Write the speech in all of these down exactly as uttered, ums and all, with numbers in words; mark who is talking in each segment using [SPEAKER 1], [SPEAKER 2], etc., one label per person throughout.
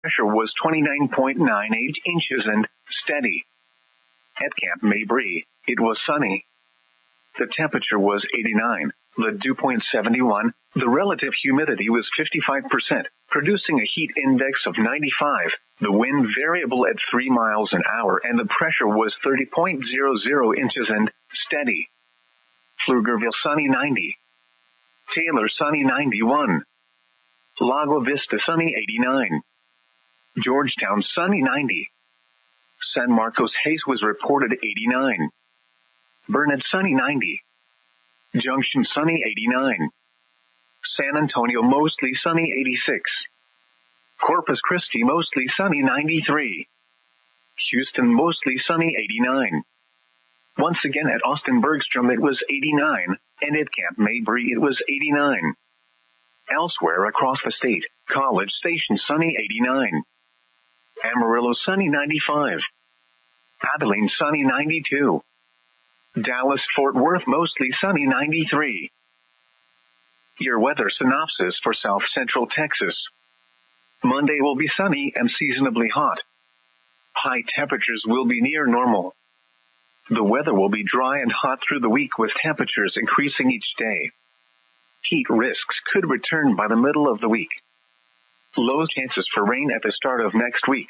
[SPEAKER 1] pressure was twenty-nine point nine eight inches and steady. At Camp Mabry, it was sunny. The temperature was eighty-nine, the dew point seventy-one, the relative humidity was fifty-five percent, producing a heat index of ninety-five, the wind variable at three miles an hour, and the pressure was thirty point zero zero inches and steady. Pflugerville sunny ninety. Taylor sunny ninety-one. Lago Vista sunny eighty-nine. Georgetown sunny ninety. San Marcos Hayes was reported eighty-nine. Burnett sunny ninety. Junction sunny eighty-nine. San Antonio mostly sunny eighty-six. Corpus Christi mostly sunny ninety-three. Houston mostly sunny eighty-nine. Once again at Austin Bergstrom it was eighty-nine, and at Camp Mabry it was eighty-nine. Elsewhere across the state, College Station sunny eighty-nine. Amarillo sunny ninety-five. Abilene sunny ninety-two. Dallas-Fort Worth mostly sunny ninety-three. Your weather synopsis for South Central Texas. Monday will be sunny and seasonably hot. High temperatures will be near normal. The weather will be dry and hot through the week with temperatures increasing each day. Heat risks could return by the middle of the week. Low chances for rain at the start of next week.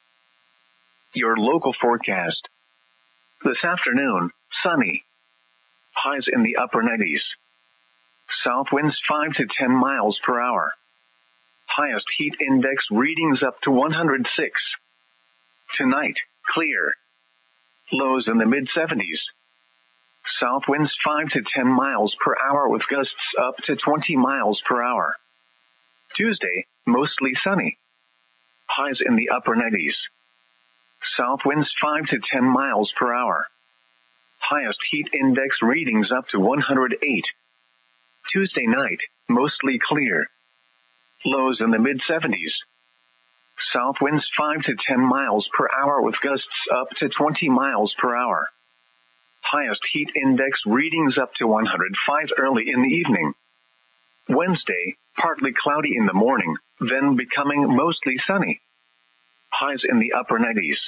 [SPEAKER 1] Your local forecast. This afternoon, sunny. Highs in the upper nineties. South winds five to ten miles per hour. Highest heat index readings up to one hundred six. Tonight, clear. Lows in the mid seventies. South winds five to ten miles per hour with gusts up to twenty miles per hour. Tuesday, mostly sunny. Highs in the upper nineties. South winds five to ten miles per hour. Highest heat index readings up to one hundred eight. Tuesday night, mostly clear. Lows in the mid seventies. South winds five to ten miles per hour with gusts up to twenty miles per hour. Highest heat index readings up to one hundred five early in the evening. Wednesday, partly cloudy in the morning, then becoming mostly sunny. Highs in the upper nineties.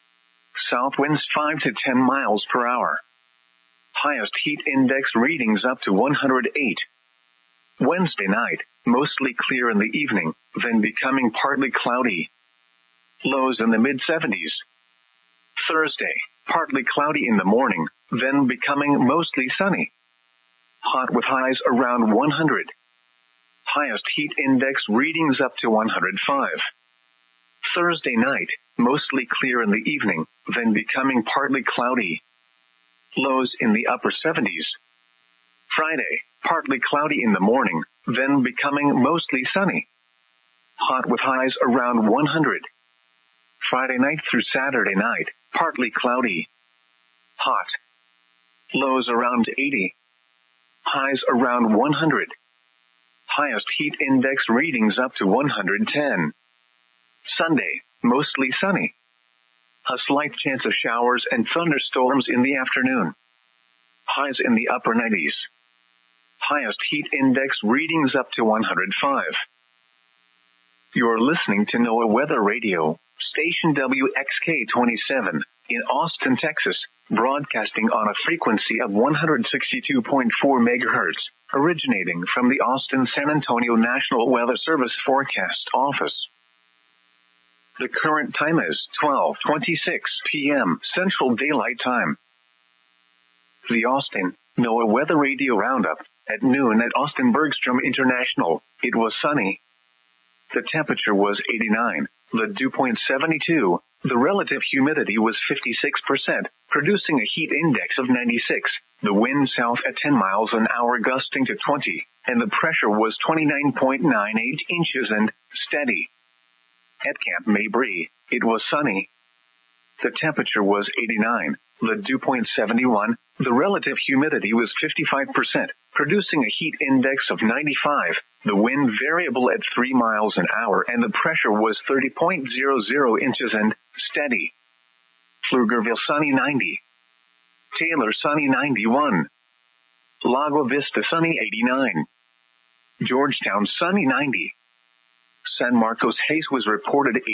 [SPEAKER 1] South winds five to ten miles per hour. Highest heat index readings up to one hundred eight. Wednesday night, mostly clear in the evening, then becoming partly cloudy. Lows in the mid seventies. Thursday, partly cloudy in the morning, then becoming mostly sunny. Hot with highs around one hundred. Highest heat index readings up to one hundred five. Thursday night, mostly clear in the evening, then becoming partly cloudy. Lows in the upper seventies. Friday, partly cloudy in the morning, then becoming mostly sunny. Hot with highs around one hundred. Friday night through Saturday night, partly cloudy. Hot. Lows around eighty. Highs around one hundred. Highest heat index readings up to one hundred ten. Sunday, mostly sunny. A slight chance of showers and thunderstorms in the afternoon. Highs in the upper nineties. Highest heat index readings up to one hundred five. You're listening to NOAA Weather Radio, station W X K twenty-seven, in Austin, Texas, broadcasting on a frequency of one hundred sixty-two point four megahertz, originating from the Austin-San Antonio National Weather Service Forecast Office. The current time is twelve twenty-six p.m. Central Daylight Time. The Austin NOAA Weather Radio Roundup. At noon at Austin Bergstrom International, it was sunny. The temperature was eighty-nine, the dew point seventy-two, the relative humidity was fifty-six percent, producing a heat index of ninety-six, the wind south at ten miles an hour gusting to twenty, and the pressure was twenty-nine point nine eight inches and steady. At Camp Mabry, it was sunny. The temperature was eighty-nine, the dew point seventy-one, the relative humidity was fifty-five percent, producing a heat index of ninety-five, the wind variable at three miles an hour, and the pressure was thirty point zero zero inches and steady. Pflugerville sunny ninety. Taylor sunny ninety-one. Lago Vista sunny eighty-nine. Georgetown sunny ninety. San Marcos Hayes was reported